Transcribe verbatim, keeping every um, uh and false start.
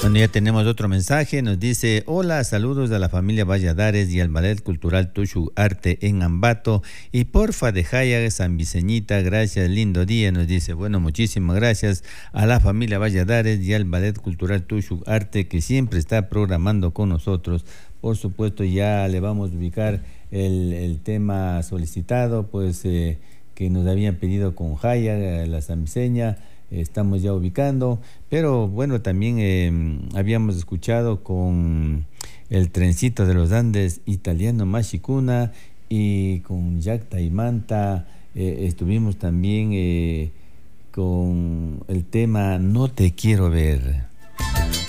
Bueno, ya tenemos otro mensaje, nos dice: hola, saludos a la familia Valladares y al Ballet Cultural Tushu Arte en Ambato, y porfa de Jaya San Viceñita, gracias, lindo día, nos dice. Bueno, muchísimas gracias a la familia Valladares y al Ballet Cultural Tushu Arte, que siempre está programando con nosotros. Por supuesto, ya le vamos a ubicar el, el tema solicitado, pues eh, que nos habían pedido con Jaya, la San Viceña. Estamos ya ubicando, pero bueno, también eh, habíamos escuchado con el trencito de los Andes italiano Mashikuna, y con Jack Taimanta eh, estuvimos también eh, con el tema No te quiero ver.